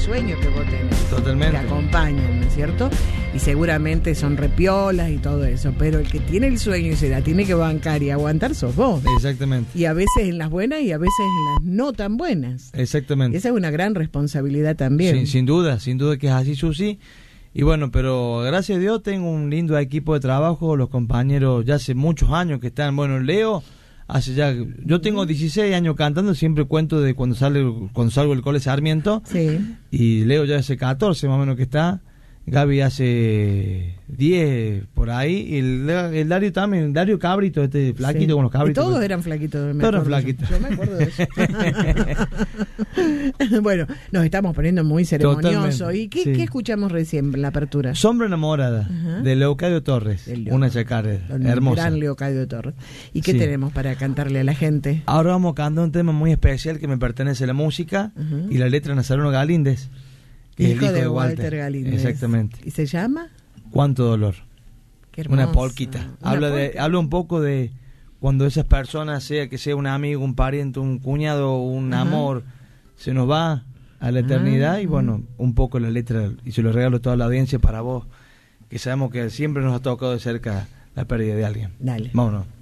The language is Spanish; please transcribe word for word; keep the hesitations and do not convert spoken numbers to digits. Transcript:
sueños que vos tenés. Totalmente. Te acompañan, ¿no es cierto? Y seguramente son repiolas y todo eso, pero el que tiene el sueño y se la tiene que bancar y aguantar sos vos. Exactamente. Y a veces en las buenas y a veces en las no tan buenas. Exactamente. Esa es una gran responsabilidad también. Sin, sin duda, sin duda que es así, Susi. Y bueno, pero gracias a Dios tengo un lindo equipo de trabajo, los compañeros ya hace muchos años que están, bueno, Leo, hace ya, yo tengo dieciséis años cantando, siempre cuento de cuando sale cuando salgo del Cole Sarmiento, sí. Y Leo ya hace catorce más o menos que está, Gaby hace diez por ahí, y el, el Dario también, el Dario Cabrito, este flaquito sí. con los cabritos. Y todos eran flaquitos. Todos eran flaquitos. Yo, yo me acuerdo de eso. Bueno, nos estamos poniendo muy ceremoniosos. Totalmente, ¿Y qué, sí. qué escuchamos recién en la apertura? Sombra enamorada, Ajá. de Leocadio Torres, Leo, una chacara el hermosa. Gran Leocadio Torres. ¿Y qué Sí. tenemos para cantarle a la gente? Ahora vamos a cantar un tema muy especial que me pertenece a la música Ajá. y la letra de Nazareno Galíndez. Que Hijo, es el de, Walter, Walter Galíndez. Exactamente. ¿Y se llama? Cuánto dolor. Qué hermoso. Una polquita. Una Habla polca. de, habla un poco de cuando esas personas, sea que sea un amigo, un pariente, un cuñado, un Ajá. amor, se nos va a la eternidad. Ah, y bueno, un poco la letra, y se lo regalo a toda la audiencia para vos, que sabemos que siempre nos ha tocado de cerca la pérdida de alguien. Dale. Vámonos.